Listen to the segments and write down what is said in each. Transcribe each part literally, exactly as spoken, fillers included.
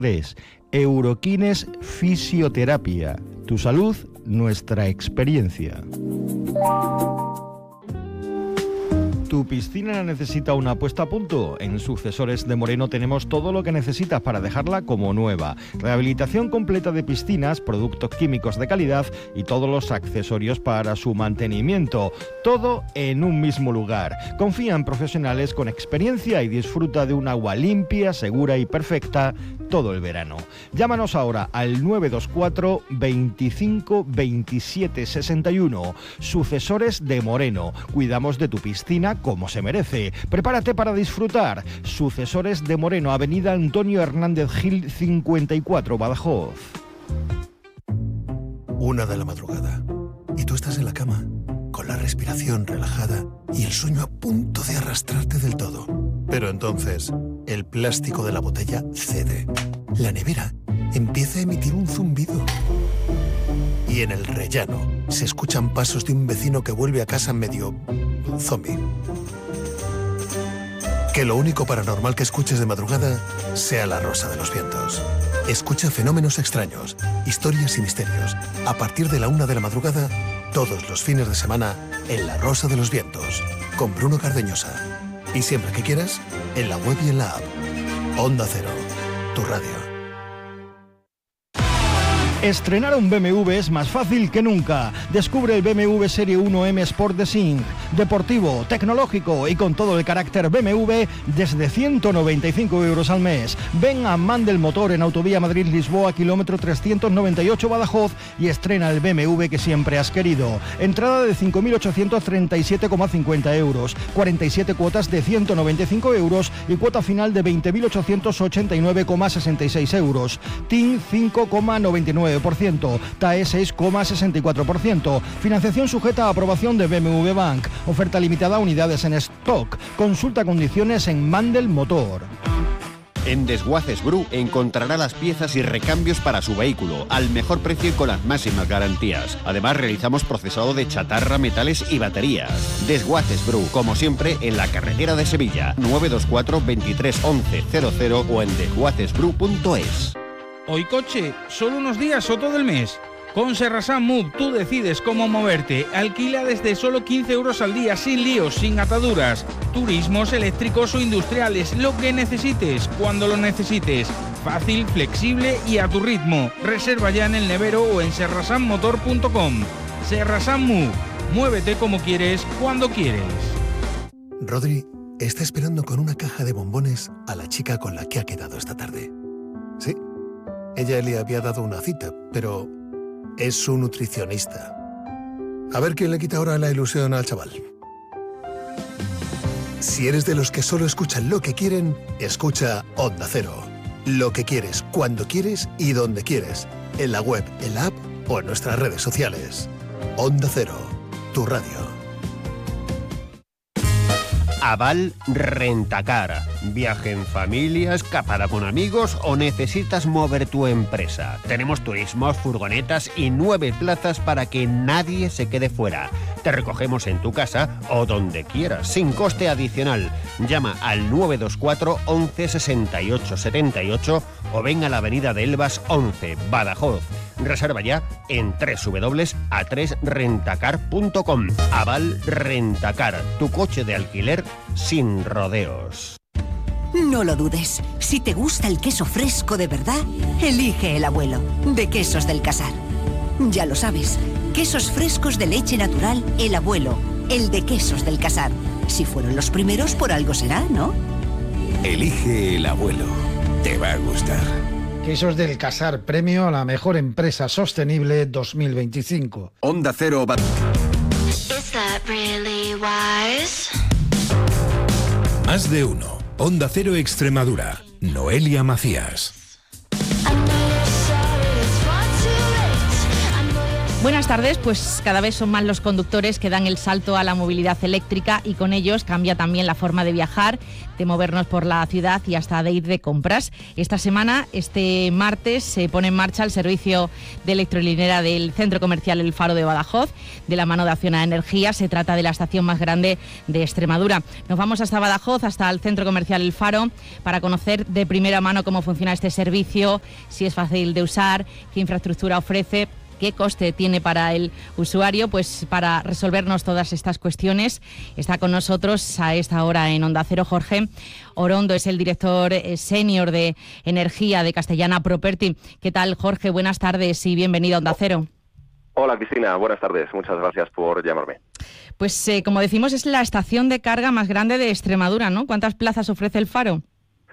Euroquines Fisioterapia. Tu salud, nuestra experiencia. ¿Tu piscina necesita una puesta a punto? En Sucesores de Moreno tenemos todo lo que necesitas para dejarla como nueva. Rehabilitación completa de piscinas, productos químicos de calidad y todos los accesorios para su mantenimiento. Todo en un mismo lugar. Confía en profesionales con experiencia y disfruta de un agua limpia, segura y perfecta todo el verano. Llámanos ahora al nueve dos cuatro, veinticinco, veintisiete, sesenta y uno. Sucesores de Moreno. Cuidamos de tu piscina como se merece. Prepárate para disfrutar. Sucesores de Moreno, Avenida Antonio Hernández Gil cincuenta y cuatro, Badajoz. Una de la madrugada. Y tú estás en la cama, con la respiración relajada y el sueño a punto de arrastrarte del todo. Pero entonces, el plástico de la botella cede. La nevera empieza a emitir un zumbido. Y en el rellano se escuchan pasos de un vecino que vuelve a casa medio zombie. Que lo único paranormal que escuches de madrugada sea la rosa de los vientos. Escucha Fenómenos Extraños, historias y misterios. A partir de la una de la madrugada, todos los fines de semana, en La Rosa de los Vientos, con Bruno Cardeñosa. Y siempre que quieras, en la web y en la app. Onda Cero, tu radio. Estrenar un B M W es más fácil que nunca. Descubre el B M W Serie uno M Sport Design, deportivo, tecnológico y con todo el carácter B M W desde ciento noventa y cinco euros al mes. Ven a Mandel Motor en Autovía Madrid-Lisboa, kilómetro trescientos noventa y ocho, Badajoz, y estrena el B M W que siempre has querido. Entrada de cinco mil ochocientos treinta y siete coma cincuenta euros, cuarenta y siete cuotas de ciento noventa y cinco euros y cuota final de veinte mil ochocientos ochenta y nueve coma sesenta y seis euros. T I N cinco coma noventa y nueve por ciento, T A E seis coma sesenta y cuatro por ciento. Financiación sujeta a aprobación de B M W Bank. Oferta limitada a unidades en stock. Consulta condiciones en Mandel Motor. En Desguaces Bru encontrará las piezas y recambios para su vehículo al mejor precio y con las máximas garantías. Además, realizamos procesado de chatarra, metales y baterías. Desguaces Bru, como siempre, en la carretera de Sevilla, nueve dos cuatro, veintitrés, once, cero cero o en desguaces bru punto es. Hoy coche, solo unos días o todo el mes. Con Serrasan Move tú decides cómo moverte. Alquila desde solo quince euros al día, sin líos, sin ataduras. Turismos, eléctricos o industriales, lo que necesites, cuando lo necesites. Fácil, flexible y a tu ritmo. Reserva ya en el nevero o en serrasan motor punto com. Serrasan Move, muévete como quieres, cuando quieres. Rodri está esperando con una caja de bombones a la chica con la que ha quedado esta tarde. Sí, ella le había dado una cita, pero es su nutricionista. A ver quién le quita ahora la ilusión al chaval. Si eres de los que solo escuchan lo que quieren, escucha Onda Cero. Lo que quieres, cuando quieres y donde quieres. En la web, en la app o en nuestras redes sociales. Onda Cero, tu radio. Aval Rentacar. Viaje en familia, escapada con amigos o necesitas mover tu empresa. Tenemos turismos, furgonetas y nueve plazas para que nadie se quede fuera. Te recogemos en tu casa o donde quieras, sin coste adicional. Llama al nueve dos cuatro, once, sesenta y ocho, setenta y ocho o ven a la avenida de Elvas once, Badajoz. Reserva ya en doble u doble u doble u punto a tres rentacar punto com. Aval Rentacar, tu coche de alquiler sin rodeos. No lo dudes. Si te gusta el queso fresco de verdad, elige El Abuelo, de Quesos del Casar. Ya lo sabes, quesos frescos de leche natural, El Abuelo, el de Quesos del Casar. Si fueron los primeros, por algo será, ¿no? Elige El Abuelo. Te va a gustar. Quesos del Casar, premio a la mejor empresa sostenible dos mil veinticinco. Onda Cero. Is that really wise? Más de uno. Onda Cero Extremadura. Noelia Macías. Buenas tardes, pues cada vez son más los conductores que dan el salto a la movilidad eléctrica y con ellos cambia también la forma de viajar, de movernos por la ciudad y hasta de ir de compras. Esta semana, este martes, se pone en marcha el servicio de electrolinera del Centro Comercial El Faro de Badajoz, de la mano de Acciona Energía. Se trata de la estación más grande de Extremadura. Nos vamos hasta Badajoz, hasta el Centro Comercial El Faro, para conocer de primera mano cómo funciona este servicio, si es fácil de usar, qué infraestructura ofrece, qué coste tiene para el usuario. Pues para resolvernos todas estas cuestiones está con nosotros a esta hora en Onda Cero Jorge Orondo, es el director senior de Energía de Castellana Property. ¿Qué tal, Jorge? Buenas tardes y bienvenido a Onda Cero. Hola, Cristina, buenas tardes. Muchas gracias por llamarme. Pues eh, como decimos, es la estación de carga más grande de Extremadura, ¿no? ¿Cuántas plazas ofrece el Faro?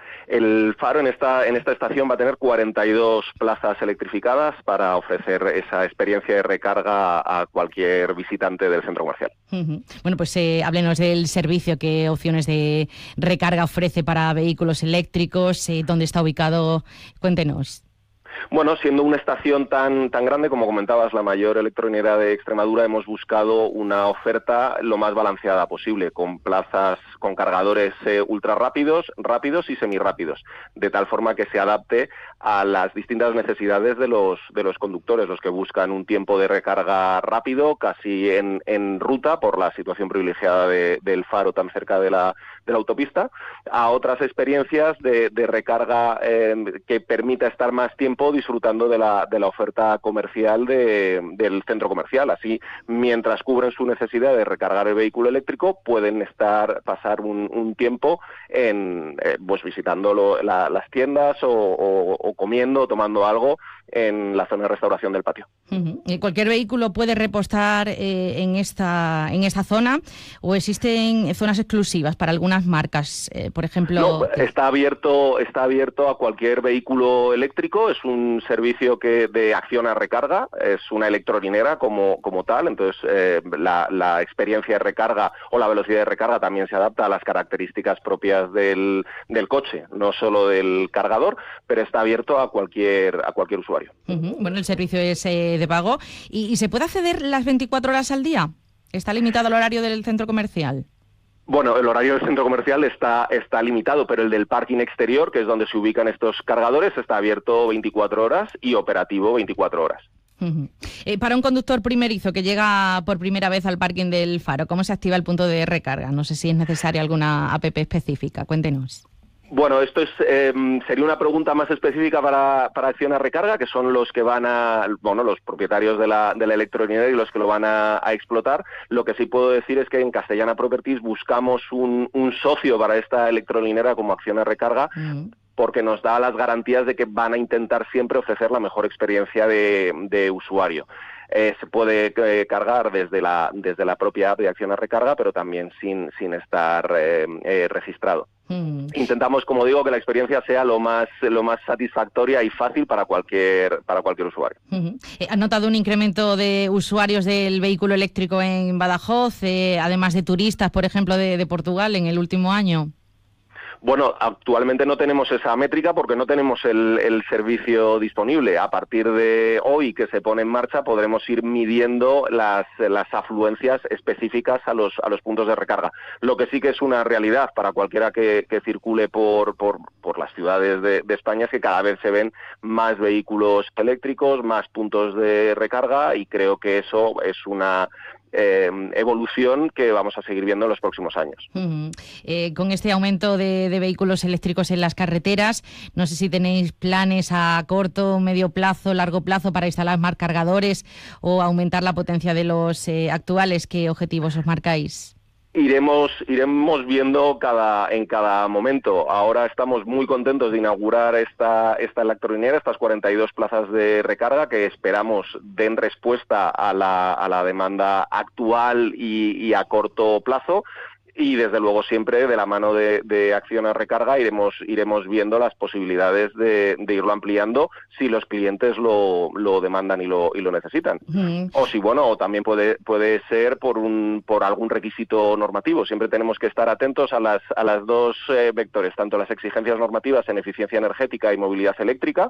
El Faro en esta, en esta estación va a tener cuarenta y dos plazas electrificadas para ofrecer esa experiencia de recarga a cualquier visitante del centro comercial. Uh-huh. Bueno, pues eh, háblenos del servicio, qué opciones de recarga ofrece para vehículos eléctricos, eh, dónde está ubicado, cuéntenos. Bueno, siendo una estación tan tan grande, como comentabas, la mayor electrolinera de Extremadura, hemos buscado una oferta lo más balanceada posible, con plazas, con cargadores eh, ultra rápidos, rápidos y semirrápidos, de tal forma que se adapte a las distintas necesidades de los de los conductores, los que buscan un tiempo de recarga rápido, casi en, en ruta, por la situación privilegiada de, del Faro tan cerca de la, de la autopista, a otras experiencias de, de recarga eh, que permita estar más tiempo disfrutando de la, de la oferta comercial de, del centro comercial. Así, mientras cubren su necesidad de recargar el vehículo eléctrico, pueden estar pasar un, un tiempo en eh, pues visitando lo, la, las tiendas o, o, o comiendo o tomando algo en la zona de restauración del patio. Uh-huh. ¿Cualquier vehículo puede repostar eh, en esta en esta zona o existen zonas exclusivas para algunas marcas, eh, por ejemplo? No, está abierto está abierto a cualquier vehículo eléctrico. Es un servicio que de Acciona Recarga, es una electrolinera como como tal. Entonces eh, la, la experiencia de recarga o la velocidad de recarga también se adapta a las características propias del del coche, no solo del cargador, pero está abierto a cualquier a cualquier usuario. Uh-huh. Bueno, el servicio es eh, de pago. ¿Y, ¿Y se puede acceder las veinticuatro horas al día? ¿Está limitado el horario del centro comercial? Bueno, el horario del centro comercial está, está limitado, pero el del parking exterior, que es donde se ubican estos cargadores, está abierto veinticuatro horas y operativo veinticuatro horas. Uh-huh. Eh, para un conductor primerizo que llega por primera vez al parking del Faro, ¿cómo se activa el punto de recarga? No sé si es necesaria alguna app específica. Cuéntenos. Bueno, esto es eh, sería una pregunta más específica para, para Acciona Recarga, que son los que van a, bueno, los propietarios de la, de la electrolinera y los que lo van a, a explotar. Lo que sí puedo decir es que en Castellana Properties buscamos un, un socio para esta electrolinera como Acciona Recarga, uh-huh, porque nos da las garantías de que van a intentar siempre ofrecer la mejor experiencia de, de usuario. Eh, se puede eh, cargar desde la desde la propia app de Acciona Recarga, pero también sin sin estar eh, eh, registrado. Mm. Intentamos, como digo, que la experiencia sea lo más lo más satisfactoria y fácil para cualquier para cualquier usuario. Uh-huh. ¿Han notado un incremento de usuarios del vehículo eléctrico en Badajoz, eh, además de turistas, por ejemplo, de, de Portugal en el último año? Bueno, actualmente no tenemos esa métrica porque no tenemos el, el servicio disponible. A partir de hoy que se pone en marcha podremos ir midiendo las, las afluencias específicas a los, a los puntos de recarga. Lo que sí que es una realidad para cualquiera que, que circule por, por, por las ciudades de, de España es que cada vez se ven más vehículos eléctricos, más puntos de recarga, y creo que eso es una Eh, evolución que vamos a seguir viendo en los próximos años. Uh-huh. Eh, con este aumento de, de vehículos eléctricos en las carreteras, no sé si tenéis planes a corto, medio plazo, largo plazo para instalar más cargadores o aumentar la potencia de los eh, actuales. ¿Qué objetivos os marcáis? Iremos iremos viendo cada en cada momento. Ahora estamos muy contentos de inaugurar esta esta electrolinera, estas cuarenta y dos plazas de recarga que esperamos den respuesta a la a la demanda actual y, y a corto plazo. Y desde luego siempre de la mano de, de Acciona Recarga iremos iremos viendo las posibilidades de, de irlo ampliando si los clientes lo, lo demandan y lo y lo necesitan. Uh-huh. O si bueno, o también puede puede ser por un por algún requisito normativo. Siempre tenemos que estar atentos a las a las dos eh, vectores, tanto las exigencias normativas en eficiencia energética y movilidad eléctrica,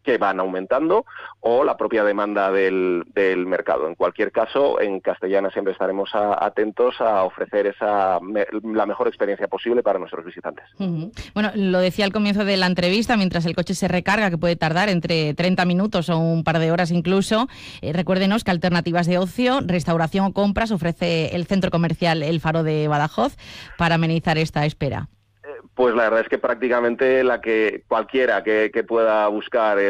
que van aumentando, o la propia demanda del, del mercado. En cualquier caso, en Castellana siempre estaremos a, atentos a ofrecer esa me, la mejor experiencia posible para nuestros visitantes. Uh-huh. Bueno, lo decía al comienzo de la entrevista, mientras el coche se recarga, que puede tardar entre treinta minutos o un par de horas incluso, eh, recuérdenos que alternativas de ocio, restauración o compras ofrece el centro comercial El Faro de Badajoz para amenizar esta espera. Pues la verdad es que prácticamente la que cualquiera que, que pueda buscar el